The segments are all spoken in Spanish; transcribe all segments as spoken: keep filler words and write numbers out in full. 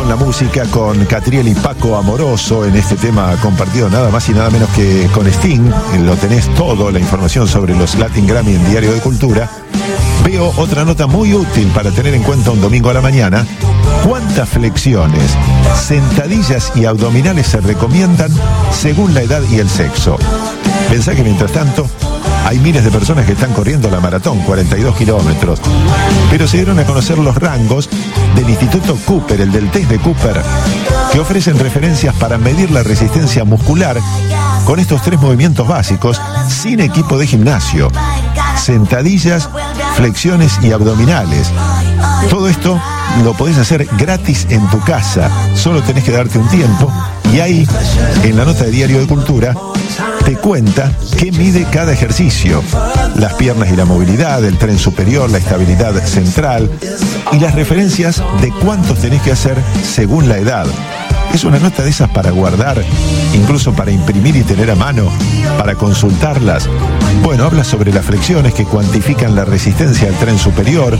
con la música, con Catriel y Paco Amoroso en este tema compartido nada más y nada menos que con Sting. Lo tenés todo, la información sobre los Latin Grammy en Diario de Cultura. Veo otra nota muy útil para tener en cuenta un domingo a la mañana. ¿Cuántas flexiones, sentadillas y abdominales se recomiendan según la edad y el sexo? Pensá que mientras tanto hay miles de personas que están corriendo la maratón, cuarenta y dos kilómetros. Pero se dieron a conocer los rangos del Instituto Cooper, el del test de Cooper, que ofrecen referencias para medir la resistencia muscular con estos tres movimientos básicos, sin equipo de gimnasio: sentadillas, flexiones y abdominales. Todo esto lo podés hacer gratis en tu casa, solo tenés que darte un tiempo, y ahí, en la nota de Diario de Cultura, te cuenta qué mide cada ejercicio: las piernas y la movilidad, el tren superior, la estabilidad central y las referencias de cuántos tenés que hacer según la edad. Es una nota de esas para guardar, incluso para imprimir y tener a mano, para consultarlas. Bueno, habla sobre las flexiones que cuantifican la resistencia al tren superior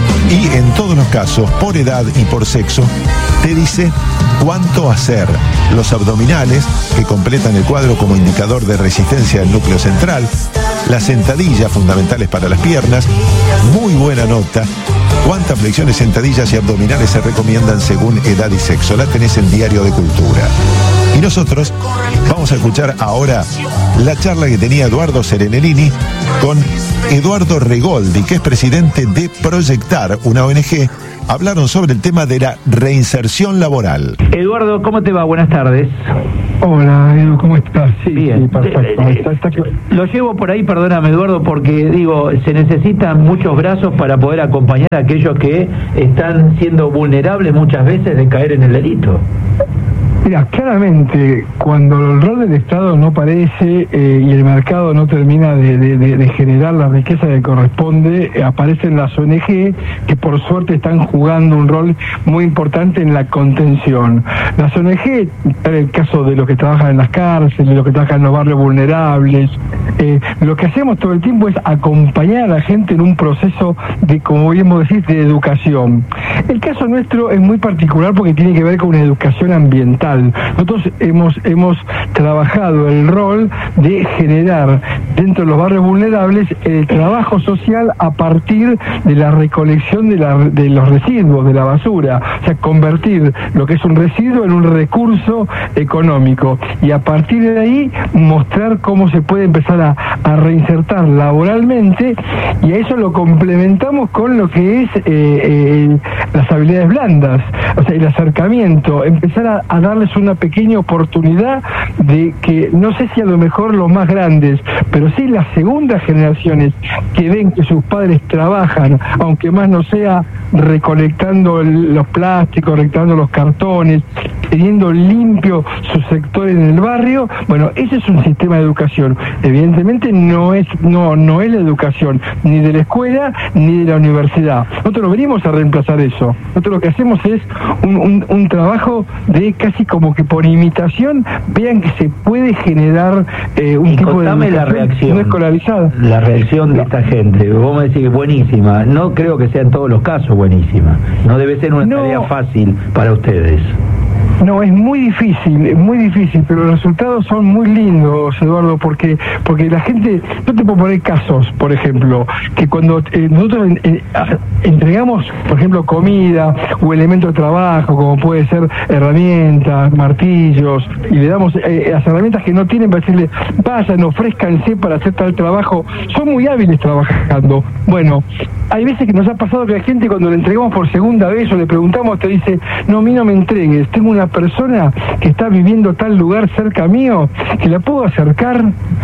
y en todos los casos, por edad y por sexo, te dice cuánto hacer. Los abdominales, que completan el cuadro como indicador de resistencia del núcleo central. Las sentadillas, fundamentales para las piernas. Muy buena nota. ¿Cuántas flexiones, sentadillas y abdominales se recomiendan según edad y sexo? La tenés en Diario de Cultura. Y nosotros vamos a escuchar ahora la charla que tenía Eduardo Serenellini con Eduardo Regoldi, que es presidente de Proyectar, una O N G. Hablaron sobre el tema de la reinserción laboral. Eduardo, ¿cómo te va? Buenas tardes. Hola, Edu, ¿cómo estás? Sí, bien. Sí, perfecto. Eh, está, está... Lo llevo por ahí, perdóname, Eduardo, porque digo, se necesitan muchos brazos para poder acompañar a aquellos que están siendo vulnerables muchas veces de caer en el delito. Mira, claramente, cuando el rol del Estado no aparece eh, y el mercado no termina de, de, de, de generar la riqueza que corresponde, eh, aparecen las O N G que por suerte están jugando un rol muy importante en la contención. Las O N G, en el caso de los que trabajan en las cárceles, los que trabajan en los barrios vulnerables, eh, lo que hacemos todo el tiempo es acompañar a la gente en un proceso de, como bien vos decís, de educación. El caso nuestro es muy particular porque tiene que ver con una educación ambiental. Nosotros hemos hemos trabajado el rol de generar dentro de los barrios vulnerables el trabajo social a partir de la recolección de, la, de los residuos, de la basura, o sea, convertir lo que es un residuo en un recurso económico y a partir de ahí mostrar cómo se puede empezar a, a reinsertar laboralmente, y a eso lo complementamos con lo que es eh, eh, las habilidades blandas, o sea, el acercamiento, empezar a, a darles una pequeña oportunidad de que, no sé si a lo mejor los más grandes, pero sí las segundas generaciones que ven que sus padres trabajan, aunque más no sea recolectando el, los plásticos, recolectando los cartones, teniendo limpio su sector en el barrio. Bueno, ese es un sistema de educación. Evidentemente no es no no es la educación ni de la escuela ni de la universidad. Nosotros no venimos a reemplazar eso. Nosotros lo que hacemos es un, un, un trabajo de casi como que por imitación vean que se puede generar eh, un y tipo de la reacción no escolarizada. La reacción de esta gente, vos me decís buenísima. No creo que sea en todos los casos buenísima. No debe ser una no. tarea fácil para ustedes. No, es muy difícil, es muy difícil, pero los resultados son muy lindos, Eduardo, porque porque la gente, yo te puedo poner casos, por ejemplo, que cuando eh, nosotros eh, entregamos, por ejemplo, comida o elementos de trabajo, como puede ser herramientas, martillos, y le damos eh, las herramientas que no tienen para decirle, vayan, ofrézcanse para hacer tal trabajo, son muy hábiles trabajando. Bueno, hay veces que nos ha pasado que la gente cuando le entregamos por segunda vez o le preguntamos, te dice, no, a mí no me entregues, tengo una persona que está viviendo tal lugar cerca mío, que la puedo acercar.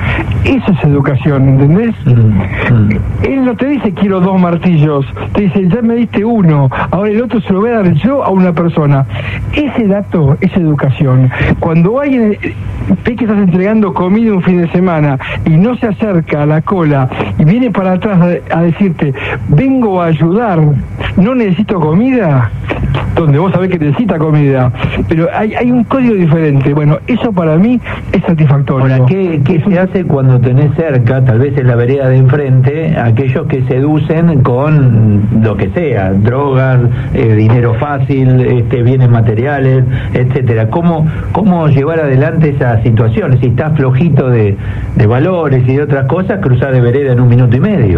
Eso es educación, ¿entendés? Mm, mm. Él no te dice quiero dos martillos, te dice ya me diste uno, ahora el otro se lo voy a dar yo a una persona. Ese dato es educación. Cuando alguien ve que estás entregando comida un fin de semana y no se acerca a la cola y viene para atrás a decirte vengo a ayudar, no necesito comida, donde vos sabés que necesita comida, pero hay, hay un código diferente. Bueno, eso para mí es satisfactorio. Ahora, ¿qué, qué se hace cuando tenés cerca, tal vez en la vereda de enfrente, aquellos que seducen con lo que sea, drogas, eh, dinero fácil, este, bienes materiales, etcétera? ¿Cómo, cómo llevar adelante esa situación? Si estás flojito de, de valores y de otras cosas, cruzar de vereda en un minuto y medio.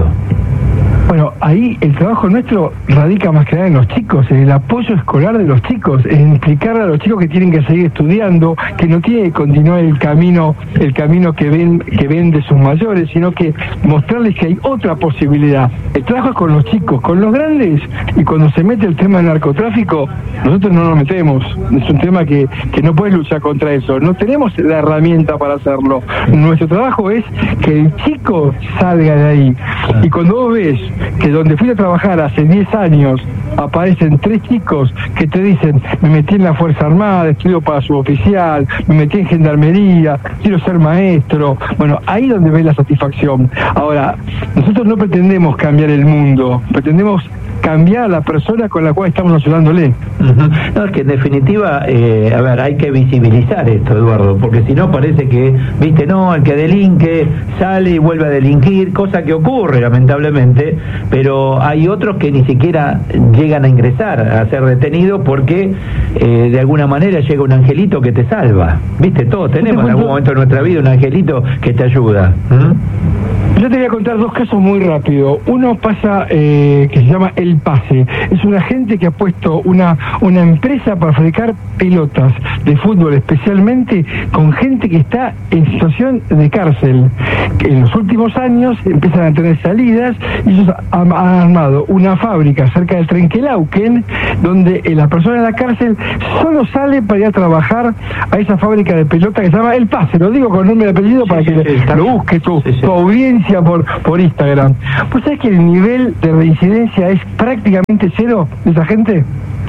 Bueno, ahí el trabajo nuestro radica más que nada en los chicos, en el apoyo escolar de los chicos, en explicarle a los chicos que tienen que seguir estudiando, que no tienen que continuar el camino, el camino que ven, que ven de sus mayores, sino que mostrarles que hay otra posibilidad. El trabajo es con los chicos, con los grandes, y cuando se mete el tema del narcotráfico, nosotros no nos metemos. Es un tema que, que no puedes luchar contra eso. No tenemos la herramienta para hacerlo. Nuestro trabajo es que el chico salga de ahí. Y cuando vos ves que donde fui a trabajar hace diez años aparecen tres chicos que te dicen: me metí en la Fuerza Armada, estudio para suboficial, me metí en gendarmería, quiero ser maestro. Bueno, ahí donde ves la satisfacción. Ahora, nosotros no pretendemos cambiar el mundo, pretendemos cambiar a la persona con la cual estamos ayudándole. Uh-huh. No, es que en definitiva, eh, a ver, hay que visibilizar esto, Eduardo, porque si no parece que, viste, no, el que delinque sale y vuelve a delinquir, cosa que ocurre lamentablemente, pero hay otros que ni siquiera llegan a ingresar, a ser detenidos, porque eh, de alguna manera llega un angelito que te salva, viste, todos tenemos en algún momento de nuestra vida un angelito que te ayuda. ¿Mm? Yo te voy a contar dos casos muy rápido. Uno pasa eh, que se llama El Pase. Es una gente que ha puesto una, una empresa para fabricar pelotas de fútbol, especialmente con gente que está en situación de cárcel. Que en los últimos años empiezan a tener salidas y ellos han, han armado una fábrica cerca del Trenquelauquen, donde eh, la persona en la cárcel solo sale para ir a trabajar a esa fábrica de pelotas que se llama El Pase. Lo digo con nombre y apellido sí, para sí, que sí, lo busque tu, sí, sí. tu audiencia por, por Instagram. ¿Pues sabés que el nivel de reincidencia es prácticamente cero de esa gente?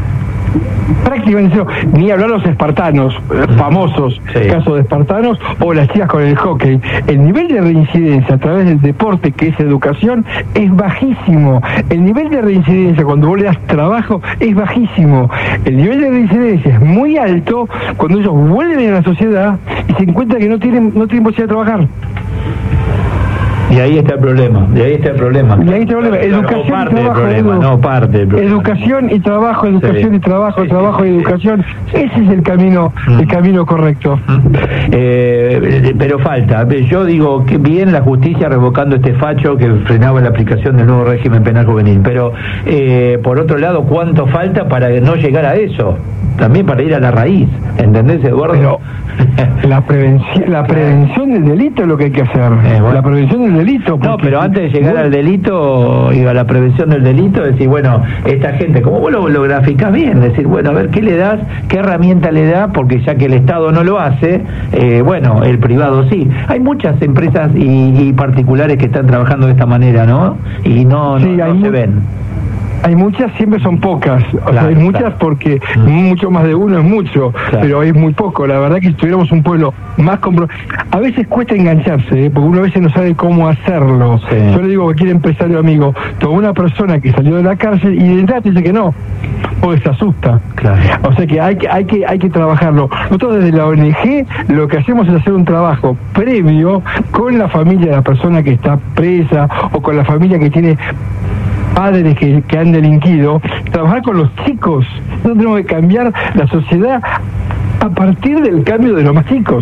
Prácticamente cero. Ni hablar los espartanos, famosos sí. casos de espartanos, o las chicas con el hockey. El nivel de reincidencia a través del deporte, que es educación, es bajísimo. El nivel de reincidencia cuando vos le das trabajo es bajísimo. El nivel de reincidencia es muy alto cuando ellos vuelven a la sociedad y se encuentran que no tienen, no tienen posibilidad de trabajar. Y ahí está el problema, y ahí está el problema. Y ahí está el problema. Educación parte y trabajo. Del problema, edu- no parte del problema. Educación y trabajo, educación sí. y trabajo, sí, trabajo sí, y educación. Sí. Ese es el camino, mm. el camino correcto. Mm. Eh, pero falta. Yo digo que bien la justicia revocando este facho que frenaba la aplicación del nuevo régimen penal juvenil. Pero eh, por otro lado, ¿cuánto falta para no llegar a eso? También para ir a la raíz, ¿entendés, Eduardo? Pero la prevención, la prevención del delito es lo que hay que hacer. Eh, bueno. La prevención del delito. No, pero antes de llegar bueno. al delito y a la prevención del delito, decir, bueno, esta gente, como vos lo, lo graficás bien, decir, bueno, a ver, ¿qué le das? ¿Qué herramienta le da? Porque ya que el Estado no lo hace, eh, bueno, el privado sí. Hay muchas empresas y, y particulares que están trabajando de esta manera, ¿no? Y no, sí, no, no se ven. Hay muchas, siempre son pocas, o claro, sea, hay muchas claro. porque mm. mucho más de uno es mucho, claro. pero es muy poco. La verdad que si tuviéramos un pueblo más compro... A veces cuesta engancharse, ¿eh? porque uno a veces no sabe cómo hacerlo. Sí. Yo le digo a cualquier empresario amigo, tomó una persona que salió de la cárcel y de entrada te dice que no, porque se asusta. Claro. O sea que hay que, hay que, hay que trabajarlo. Nosotros desde la O N G lo que hacemos es hacer un trabajo previo con la familia de la persona que está presa o con la familia que tiene padres que, que han delinquido, trabajar con los chicos. Nosotros tenemos que cambiar la sociedad a partir del cambio de los más chicos.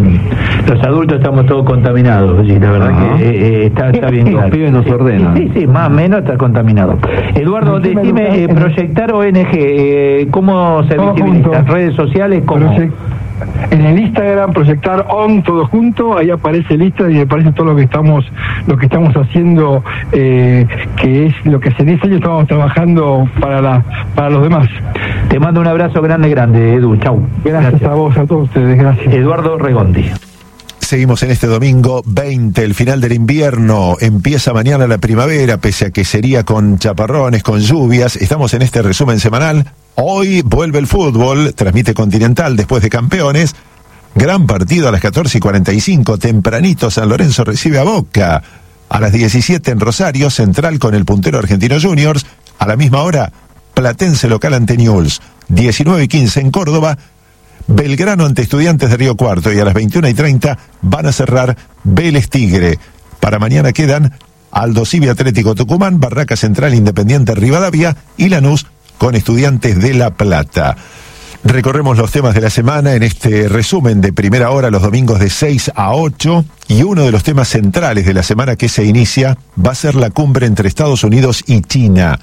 Los adultos estamos todos contaminados, y la verdad uh-huh. que eh, eh, está, está bien claro. Los pibes nos ordenan. Sí, sí, más o menos está contaminado. Eduardo, decime, eh, proyectar O N G, eh, ¿cómo se visibiliza? ¿Redes sociales? ¿Cómo? Project- En el Instagram, Proyectar O N, todo junto, ahí aparece el Instagram y aparece todo lo que estamos lo que estamos haciendo, eh, que es lo que hace diez años estábamos trabajando para la para los demás. Te mando un abrazo grande, grande, Edu. Chau. Gracias, gracias a vos, a todos ustedes, gracias. Eduardo Regondi. Seguimos en este domingo veinte, el final del invierno. Empieza mañana la primavera, pese a que sería con chaparrones, con lluvias. Estamos en este resumen semanal. Hoy vuelve el fútbol, transmite Continental después de Campeones. Gran partido a las catorce y cuarenta y cinco, tempranito San Lorenzo recibe a Boca. A las diecisiete en Rosario, Central con el puntero Argentino Juniors. A la misma hora, Platense local ante Newell's. diecinueve y quince en Córdoba, Belgrano ante Estudiantes de Río Cuarto, y a las veintiuna y treinta van a cerrar Vélez Tigre. Para mañana quedan Aldosivi Atlético Tucumán, Barraca Central Independiente Rivadavia y Lanús con Estudiantes de La Plata. Recorremos los temas de la semana en este resumen de Primera Hora los domingos de seis a ocho, y uno de los temas centrales de la semana que se inicia va a ser la cumbre entre Estados Unidos y China.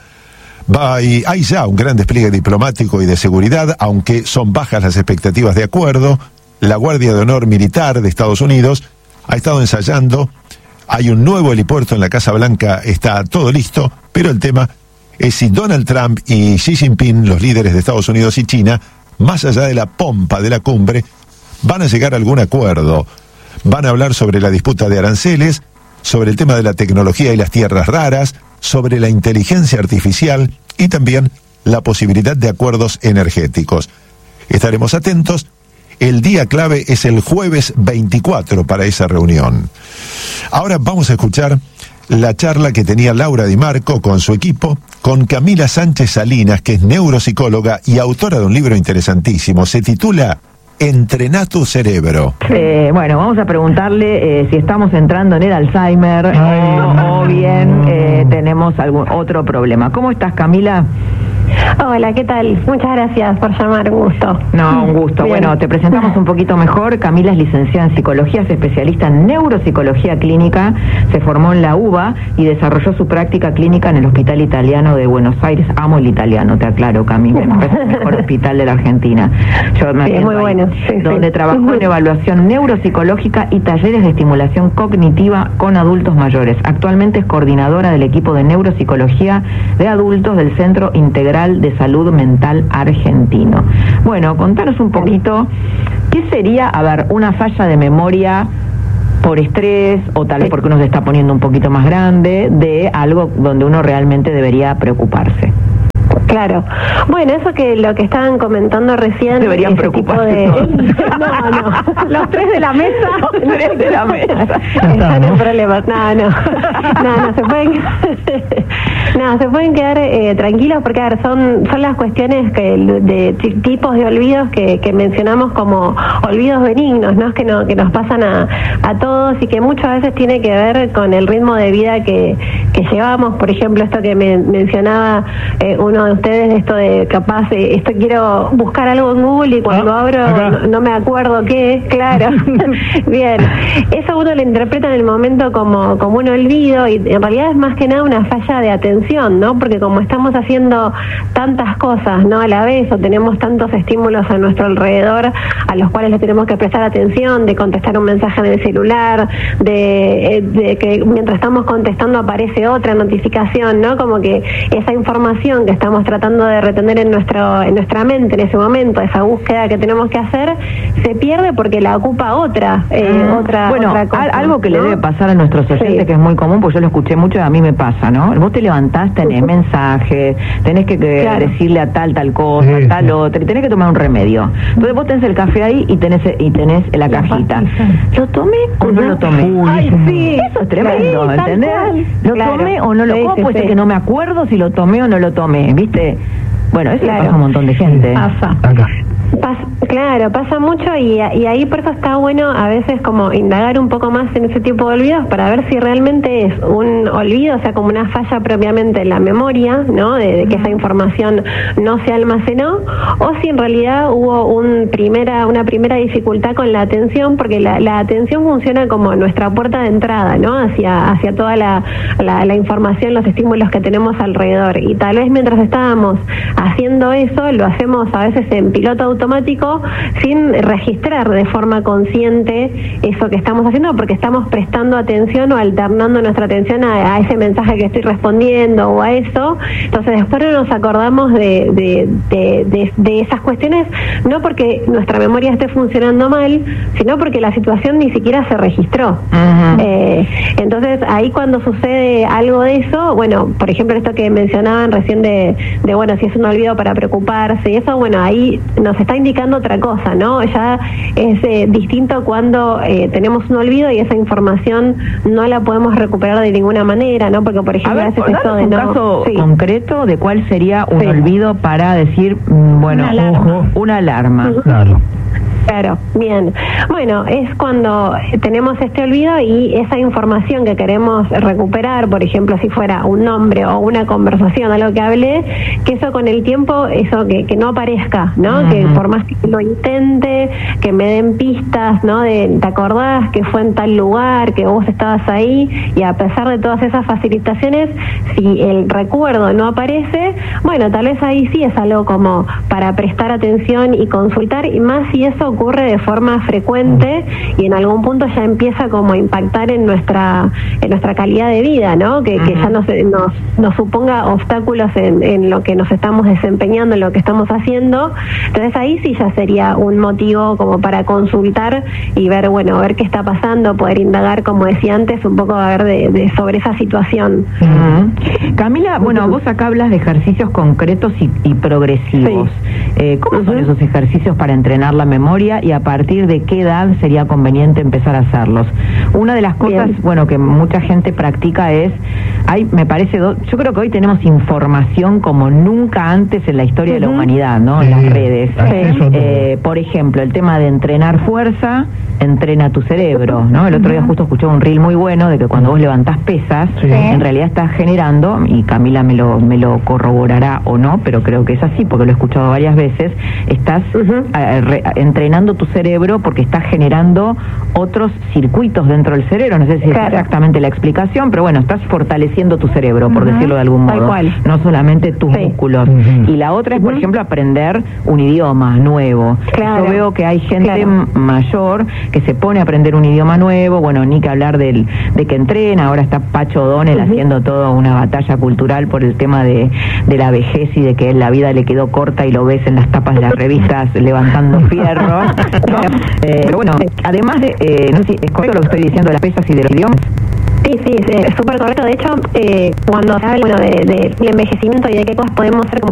Va y hay ya un gran despliegue diplomático y de seguridad, aunque son bajas las expectativas de acuerdo. La Guardia de Honor Militar de Estados Unidos ha estado ensayando, hay un nuevo helipuerto en la Casa Blanca, está todo listo, pero el tema es si Donald Trump y Xi Jinping, los líderes de Estados Unidos y China, más allá de la pompa de la cumbre, van a llegar a algún acuerdo. Van a hablar sobre la disputa de aranceles, sobre el tema de la tecnología y las tierras raras, sobre la inteligencia artificial y también la posibilidad de acuerdos energéticos. Estaremos atentos. El día clave es el jueves veinticuatro para esa reunión. Ahora vamos a escuchar la charla que tenía Laura Di Marco con su equipo, con Camila Sánchez Salinas, que es neuropsicóloga y autora de un libro interesantísimo. Se titula Entrená tu cerebro. Eh, bueno, vamos a preguntarle eh, si estamos entrando en el Alzheimer o, o bien eh, tenemos algún otro problema. ¿Cómo estás, Camila? Hola, ¿qué tal? Muchas gracias por llamar, un gusto. No, un gusto. Bien. Bueno, te presentamos un poquito mejor. Camila es licenciada en psicología, es especialista en neuropsicología clínica, se formó en la U B A y desarrolló su práctica clínica en el Hospital Italiano de Buenos Aires. Amo el italiano, te aclaro, Camila, es el mejor hospital de la Argentina. Yo me sí, es muy bueno. Sí, donde sí. trabajó en evaluación neuropsicológica y talleres de estimulación cognitiva con adultos mayores. Actualmente es coordinadora del equipo de neuropsicología de adultos del Centro Integral de Salud Mental Argentino. Bueno, contanos un poquito, ¿qué sería, a ver, una falla de memoria por estrés o tal vez porque uno se está poniendo un poquito más grande de algo donde uno realmente debería preocuparse? Claro. Bueno, eso que lo que estaban comentando recién... Deberían preocuparse de... todos. No, no. Los tres de la mesa. Los tres de la mesa. Están en problemas. No, no. No, no, se pueden... No, se pueden quedar eh, tranquilos porque, a ver, son, son las cuestiones que de t- tipos de olvidos que, que mencionamos como olvidos benignos, ¿no? Que, no, que nos pasan a, a todos y que muchas veces tiene que ver con el ritmo de vida que, que llevamos. Por ejemplo, esto que me mencionaba eh, uno de ustedes, esto de capaz, eh, esto quiero buscar algo en Google y cuando ah, abro no, no me acuerdo qué es, claro. Bien, eso uno lo interpreta en el momento como, como un olvido y en realidad es más que nada una falla de atención, ¿no? Porque como estamos haciendo tantas cosas, ¿no? A la vez, o tenemos tantos estímulos a nuestro alrededor a los cuales le tenemos que prestar atención, de contestar un mensaje en el celular, de, de que mientras estamos contestando aparece otra notificación, ¿no? Como que esa información que estamos tratando de retener en nuestro en nuestra mente en ese momento, esa búsqueda que tenemos que hacer, se pierde porque la ocupa otra, eh, ah, otra, bueno, otra cosa, algo que ¿no? le debe pasar a nuestros oyentes, sí, que es muy común, porque yo lo escuché mucho y a mí me pasa, ¿no? Vos te levantás, tenés uh-huh. mensajes, tenés que, que claro. decirle a tal, tal cosa, sí, tal sí. otra, y tenés que tomar un remedio. Entonces vos tenés el café ahí y tenés y tenés la, la cajita. ¿Lo tomé o no lo tomé? Uy, Ay, sí. Eso es tremendo, sí, ¿entendés? ¿Lo claro. tomé o no lo tomé? Sí, puede sí, ser sí. que no me acuerdo si lo tomé o no lo tomé, ¿viste? Bueno, eso claro. le pasa a un montón de gente. Pasa. Acá. Pas, claro, pasa mucho y, y ahí por eso está bueno a veces como indagar un poco más en ese tipo de olvidos para ver si realmente es un olvido, o sea, como una falla propiamente en la memoria, ¿no? De, de que esa información no se almacenó, o si en realidad hubo un primera, una primera dificultad con la atención, porque la, la atención funciona como nuestra puerta de entrada, ¿no? Hacia, hacia toda la, la, la información, los estímulos que tenemos alrededor. Y tal vez mientras estábamos haciendo eso, lo hacemos a veces en piloto automático, automático sin registrar de forma consciente eso que estamos haciendo, porque estamos prestando atención o alternando nuestra atención a, a ese mensaje que estoy respondiendo o a eso. Entonces después no nos acordamos de, de, de, de, de esas cuestiones, no porque nuestra memoria esté funcionando mal, sino porque la situación ni siquiera se registró. Uh-huh. eh, entonces ahí cuando sucede algo de eso, bueno, por ejemplo esto que mencionaban recién de, de bueno, si es un olvido para preocuparse y eso, bueno, ahí nos está indicando otra cosa, ¿no? Ya es eh, distinto cuando eh, tenemos un olvido y esa información no la podemos recuperar de ninguna manera, ¿no? Porque, por ejemplo, a, ver, a veces esto de un no... caso sí. concreto de cuál sería un Sí. olvido para decir, mm, bueno, Una alarma. ojo, una alarma. Ujú. Claro. Claro, bien. Bueno, es cuando tenemos este olvido y esa información que queremos recuperar, por ejemplo, si fuera un nombre o una conversación, algo que hablé, que eso con el tiempo, eso que, que no aparezca, ¿no? Uh-huh. Que por más que lo intente, que me den pistas, ¿no? De, ¿te acordás que fue en tal lugar, que vos estabas ahí? Y a pesar de todas esas facilitaciones, si el recuerdo no aparece, bueno, tal vez ahí sí es algo como para prestar atención y consultar, y más si eso ocurre de forma frecuente y en algún punto ya empieza como a impactar en nuestra en nuestra calidad de vida, ¿no? Que, uh-huh. que ya nos, nos, nos suponga obstáculos en, en lo que nos estamos desempeñando, en lo que estamos haciendo. Entonces ahí sí ya sería un motivo como para consultar y ver, bueno, ver qué está pasando, poder indagar, como decía antes, un poco a ver de, de sobre esa situación. Uh-huh. Camila, bueno, vos acá hablas de ejercicios concretos y, y progresivos. Sí. Eh, ¿Cómo uh-huh. son esos ejercicios para entrenar la memoria y a partir de qué edad sería conveniente empezar a hacerlos? Una de las cosas, Bien. bueno, que mucha gente practica es, hay, me parece, do, yo creo que hoy tenemos información como nunca antes en la historia uh-huh. de la humanidad, ¿no? En sí. las redes. Sí. Eh, por ejemplo, el tema de entrenar fuerza, entrena tu cerebro, ¿no? El otro uh-huh. día justo escuché un reel muy bueno de que cuando vos levantás pesas, sí. en realidad estás generando, y Camila me lo, me lo corroborará o no, pero creo que es así porque lo he escuchado varias veces, estás uh-huh. eh, re, entrenando tu cerebro porque estás generando otros circuitos dentro del cerebro, no sé si claro. es exactamente la explicación, pero bueno, estás fortaleciendo tu cerebro, por uh-huh. decirlo de algún modo, cual. no solamente tus sí. músculos. Uh-huh. Y la otra es, por uh-huh. ejemplo, aprender un idioma nuevo. Claro. Yo veo que hay gente claro. mayor que se pone a aprender un idioma nuevo, bueno, ni que hablar del, de que entrena, ahora está Pacho O'Donnell uh-huh. haciendo toda una batalla cultural por el tema de, de la vejez y de que la vida le quedó corta y lo ves en las tapas de las revistas levantando fierros. ¿no? Eh, pero bueno, además de, eh, no sé si es correcto lo que estoy diciendo de las pesas y de los idiomas. Sí, sí, es súper correcto. De hecho, eh, cuando se habla bueno, de, de, de envejecimiento y de qué cosas podemos hacer como